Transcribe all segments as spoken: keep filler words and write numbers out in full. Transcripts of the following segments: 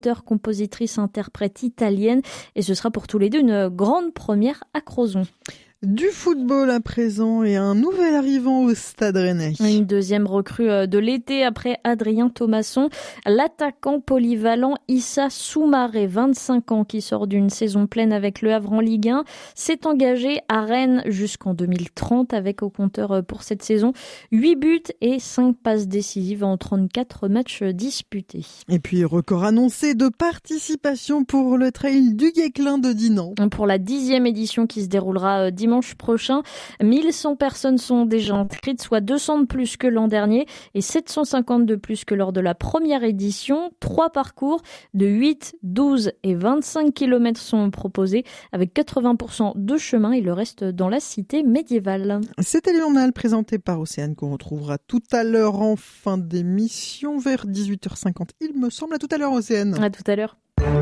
compositrice-interprète italienne. Et ce sera pour tous les deux une grande première à Crozon. Du football à présent et un nouvel arrivant au Stade Rennais. Une deuxième recrue de l'été après Adrien Thomasson. L'attaquant polyvalent Issa Soumaré, vingt-cinq ans, qui sort d'une saison pleine avec Le Havre en Ligue un, s'est engagé à Rennes jusqu'en deux mille trente avec au compteur pour cette saison huit buts et cinq passes décisives en trente-quatre matchs disputés. Et puis record annoncé de participation pour le trail du Guesclin de Dinan. Pour la dixième édition qui se déroulera dimanche Dimanche prochain, mille cent personnes sont déjà inscrites, soit deux cents de plus que l'an dernier et sept cent cinquante de plus que lors de la première édition. Trois parcours de huit, douze et vingt-cinq kilomètres sont proposés avec quatre-vingts pour cent de chemin et le reste dans la cité médiévale. C'était le journal présenté par Océane qu'on retrouvera tout à l'heure en fin d'émission vers dix-huit heures cinquante. Il me semble. À tout à l'heure, Océane. À tout à l'heure.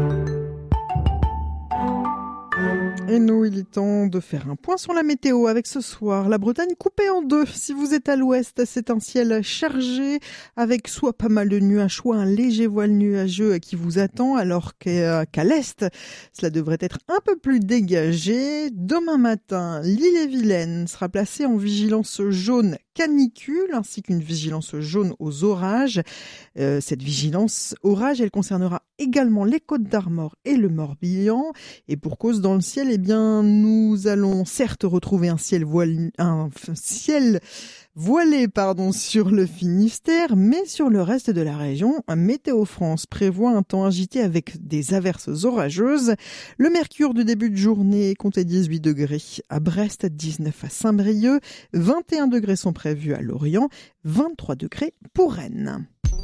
Et nous, il est temps de faire un point sur la météo avec ce soir la Bretagne coupée en deux. Si vous êtes à l'ouest, c'est un ciel chargé avec soit pas mal de nuages, soit un léger voile nuageux qui vous attend, alors qu'à, qu'à l'est, cela devrait être un peu plus dégagé. Demain matin, l'île-et-Vilaine sera placée en vigilance jaune canicule ainsi qu'une vigilance jaune aux orages. Euh, cette vigilance orage, elle concernera également les Côtes d'Armor et le Morbihan. Et pour cause dans le ciel, eh bien, nous allons certes retrouver un ciel voilé, un ciel voilé, pardon, sur le Finistère, mais sur le reste de la région, Météo France prévoit un temps agité avec des averses orageuses. Le mercure du début de journée comptait dix-huit degrés à Brest, dix-neuf à Saint-Brieuc, vingt et un degrés sont prévus à Lorient, vingt-trois degrés pour Rennes.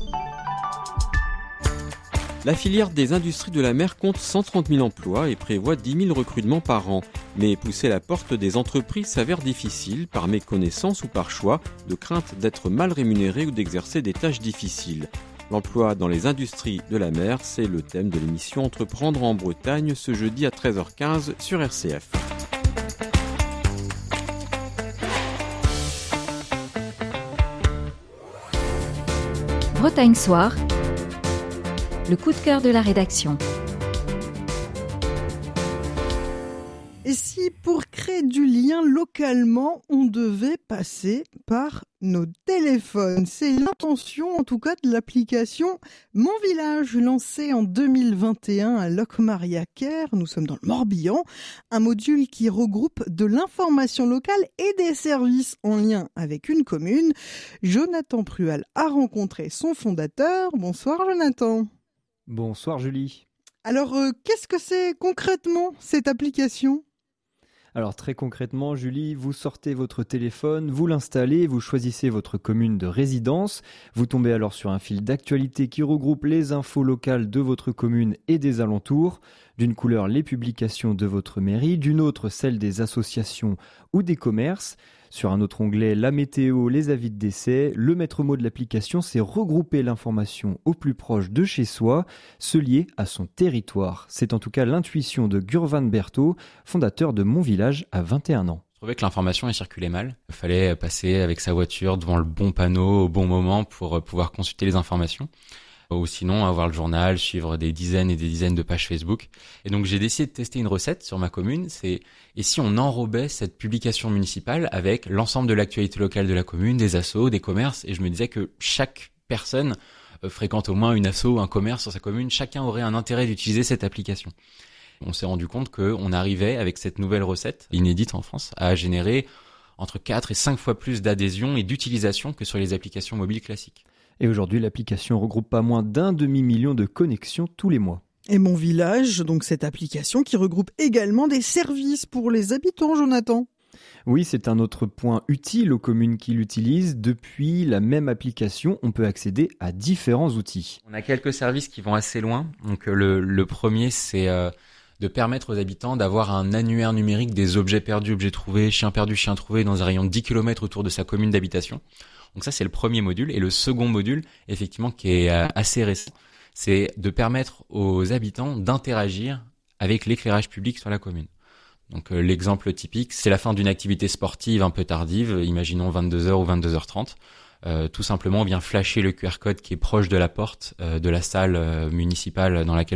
La filière des industries de la mer compte cent trente mille emplois et prévoit dix mille recrutements par an. Mais pousser la porte des entreprises s'avère difficile par méconnaissance ou par choix, de crainte d'être mal rémunéré ou d'exercer des tâches difficiles. L'emploi dans les industries de la mer, c'est le thème de l'émission Entreprendre en Bretagne ce jeudi à treize heures quinze sur R C F. Bretagne Soir, le coup de cœur de la rédaction. Et si pour créer du lien localement, on devait passer par nos téléphones? C'est l'intention en tout cas de l'application Mon Village, lancée en deux mille vingt et un à Locmariaquer, nous sommes dans le Morbihan, un module qui regroupe de l'information locale et des services en lien avec une commune. Jonathan Prual a rencontré son fondateur. Bonsoir Jonathan. Bonsoir Julie. Alors, euh, qu'est-ce que c'est concrètement cette application ? Alors très concrètement, Julie, vous sortez votre téléphone, vous l'installez, vous choisissez votre commune de résidence, vous tombez alors sur un fil d'actualité qui regroupe les infos locales de votre commune et des alentours, d'une couleur les publications de votre mairie, d'une autre celle des associations ou des commerces. Sur un autre onglet, la météo, les avis de décès. Le maître mot de l'application, c'est regrouper l'information au plus proche de chez soi, se lier à son territoire. C'est en tout cas l'intuition de Gurvan Berthaud, fondateur de Mon Village à vingt et un ans. Je trouvais que l'information elle circulait mal. Il fallait passer avec sa voiture devant le bon panneau au bon moment pour pouvoir consulter les informations. Ou sinon avoir le journal, suivre des dizaines et des dizaines de pages Facebook. Et donc j'ai décidé de tester une recette sur ma commune, c'est et si on enrobait cette publication municipale avec l'ensemble de l'actualité locale de la commune, des assos, des commerces, et je me disais que chaque personne euh, fréquente au moins une asso ou un commerce sur sa commune, chacun aurait un intérêt d'utiliser cette application. On s'est rendu compte qu'on arrivait avec cette nouvelle recette, inédite en France, à générer entre quatre et cinq fois plus d'adhésion et d'utilisation que sur les applications mobiles classiques. Et aujourd'hui, l'application regroupe pas moins d'un demi-million de connexions tous les mois. Et Mon Village, donc cette application qui regroupe également des services pour les habitants, Jonathan. Oui, c'est un autre point utile aux communes qui l'utilisent. Depuis la même application, on peut accéder à différents outils. On a quelques services qui vont assez loin. Donc le, le premier, c'est euh, de permettre aux habitants d'avoir un annuaire numérique des objets perdus, objets trouvés, chiens perdus, chiens trouvés dans un rayon de dix kilomètres autour de sa commune d'habitation. Donc ça, c'est le premier module. Et le second module, effectivement, qui est assez récent, c'est de permettre aux habitants d'interagir avec l'éclairage public sur la commune. Donc euh, l'exemple typique, c'est la fin d'une activité sportive un peu tardive, imaginons vingt-deux heures ou vingt-deux heures trente. euh, tout simplement, on vient flasher le Q R code qui est proche de la porte euh, de la salle euh, municipale dans laquelle